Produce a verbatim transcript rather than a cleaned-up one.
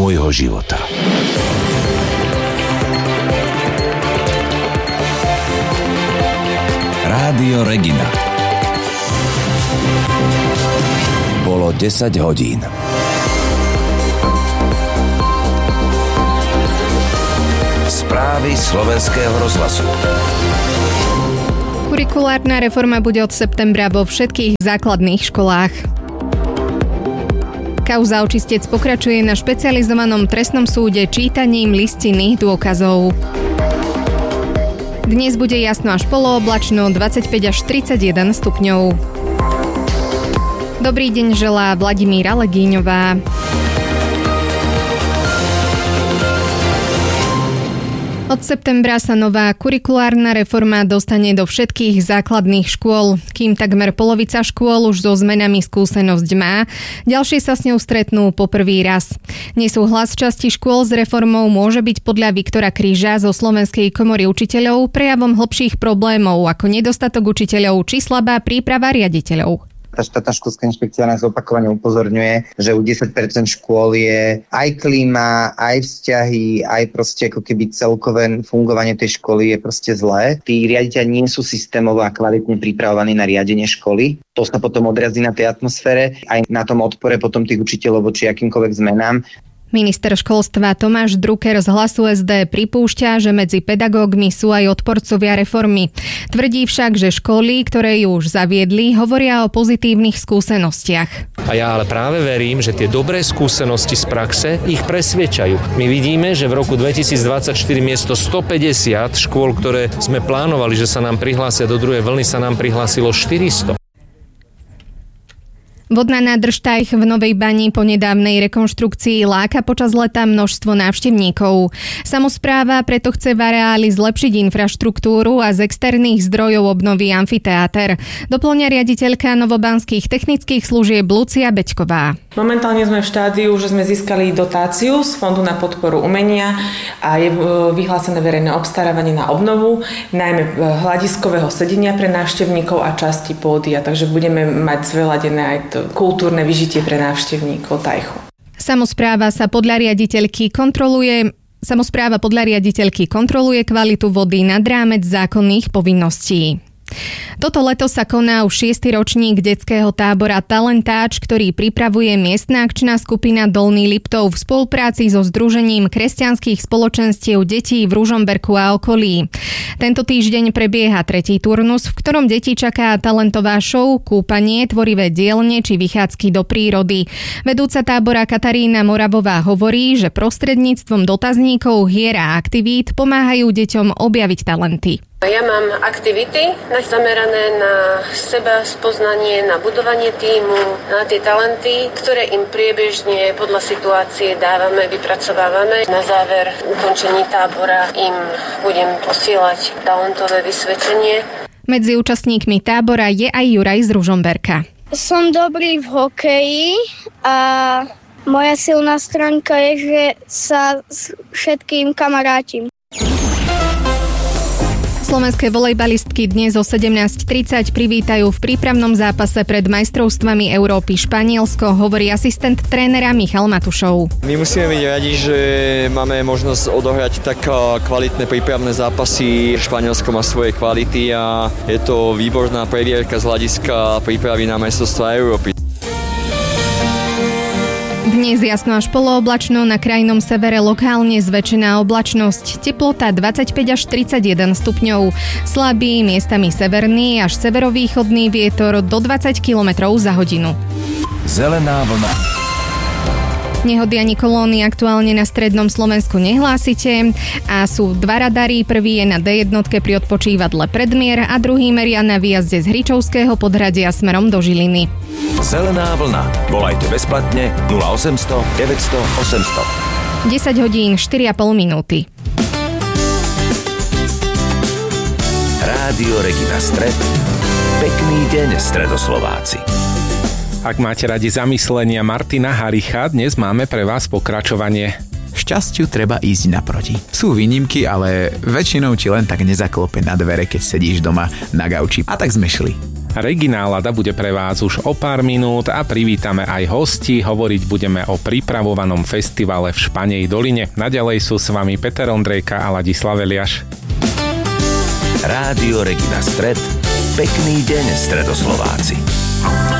môjho života. Rádio Regina. Bolo desať hodín. Správy slovenského rozhlasu. Kurikulárna reforma bude od septembra vo všetkých základných školách. Kauza očistec pokračuje na špecializovanom trestnom súde čítaním listinných dôkazov. Dnes bude jasno až polooblačno, dvadsaťpäť až tridsaťjeden stupňov. Dobrý deň želá Vladimíra Legíňová. Od septembra sa nová kurikulárna reforma dostane do všetkých základných škôl. Kým takmer polovica škôl už so zmenami skúsenosť má, ďalšie sa s ňou stretnú po prvý raz. Nesúhlas časti škôl s reformou môže byť podľa Viktora Kríža zo Slovenskej komory učiteľov prejavom hlbších problémov ako nedostatok učiteľov či slabá príprava riaditeľov. Tá štátna školská inšpekcia nás opakovane upozorňuje, že u desať percent škôl je aj klíma, aj vzťahy, aj proste ako keby celkové fungovanie tej školy je proste zlé. Tí riaditeľi nie sú systémovo a kvalitne pripravovaní na riadenie školy. To sa potom odrazí na tej atmosfére, aj na tom odpore potom tých učiteľov voči akýmkoľvek zmenám. Minister školstva Tomáš Drucker z Hlasu es dé pripúšťa, že medzi pedagógmi sú aj odporcovia reformy. Tvrdí však, že školy, ktoré ju už zaviedli, hovoria o pozitívnych skúsenostiach. A ja ale práve verím, že tie dobré skúsenosti z praxe ich presviečajú. My vidíme, že v roku dvetisícdvadsaťštyri miesto stopäťdesiat škôl, ktoré sme plánovali, že sa nám prihlásia do druhej vlny, sa nám prihlásilo štyristo. Vodná nádrž Tajch v Novej Bani po nedávnej rekonštrukcii láka počas leta množstvo návštevníkov. Samospráva preto chce v areáli zlepšiť infraštruktúru a z externých zdrojov obnoví amfiteáter. Doplňa riaditeľka novobanských technických služieb Lucia Beďková. Momentálne sme v štádiu, že sme získali dotáciu z Fondu na podporu umenia a je vyhlásené verejné obstarávanie na obnovu, najmä hľadiskového sedenia pre návštevníkov a časti pódia, takže budeme mať zveladené aj to kultúrne vyžitie pre návštevníkov Tajchu. Samospráva sa podľa riaditeľky kontroluje Samospráva podľa riaditeľky kontroluje kvalitu vody nad rámec zákonných povinností. Toto leto sa koná už šiesty ročník detského tábora Talentáč, ktorý pripravuje miestna akčná skupina Dolný Liptov v spolupráci so Združením kresťanských spoločenstiev detí v Ružomberku a okolí. Tento týždeň prebieha tretí turnus, v ktorom deti čaká talentová show, kúpanie, tvorivé dielne či vychádzky do prírody. Vedúca tábora Katarína Moravová hovorí, že prostredníctvom dotazníkov, hier a aktivít pomáhajú deťom objaviť talenty. Ja mám aktivity zamerané na seba spoznanie, na budovanie tímu, na tie talenty, ktoré im priebežne podľa situácie dávame, vypracovávame. Na záver ukončení tábora im budem posielať talentové vysvedčenie. Medzi účastníkmi tábora je aj Juraj z Ružomberka. Som dobrý v hokeji a moja silná stránka je, že sa s všetkým kamarátim. Slovenské volejbalistky dnes o sedemnásť tridsať privítajú v prípravnom zápase pred majstrovstvami Európy Španielsko, hovorí asistent trénera Michal Matušov. My musíme byť radi, že máme možnosť odohrať tak kvalitné prípravné zápasy. Španielsko má svoje kvality a je to výborná previerka z hľadiska prípravy na majstrovstvá Európy. Dnes jasno až polooblačno, na krajnom severe lokálne zväčšená oblačnosť. Teplota dvadsaťpäť až tridsaťjeden stupňov. Slabý, miestami severný až severovýchodný vietor do dvadsať kilometrov za hodinu. Zelená vlna. Nehody ani kolóny aktuálne na strednom Slovensku nehlásite a sú dva radary. Prvý je na dé jedna pri odpočívadle Predmier a druhý meria na výjazde z Hričovského podhradia smerom do Žiliny. Zelená vlna. Volajte bezplatne nula osemsto deväťsto osemsto. desať hodín štyri a pol minúty. Rádio Regina Stred. Pekný deň, Stredoslováci. Ak máte radi zamyslenia Martina Haricha, dnes máme pre vás pokračovanie. Šťastiu treba ísť naproti. Sú výnimky, ale väčšinou ti len tak nezaklope na dvere, keď sedíš doma na gauči. A tak sme šli. Regina Lada bude pre vás už o pár minút a privítame aj hosti. Hovoriť budeme o pripravovanom festivale v Španej doline. Naďalej sú s vami Peter Ondrejka a Ladislav Eliáš. Rádio Regina Stred. Pekný deň, Stredoslováci.